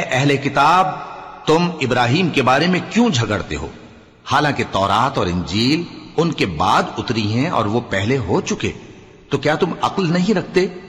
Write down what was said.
अहले किताब, तुम इब्राहिम के बारे में क्यों झगड़ते हो, हालांकि तौरात और इंजील उनके बाद उतरी हैं और वो पहले हो चुके। तो क्या तुम अक्ल नहीं रखते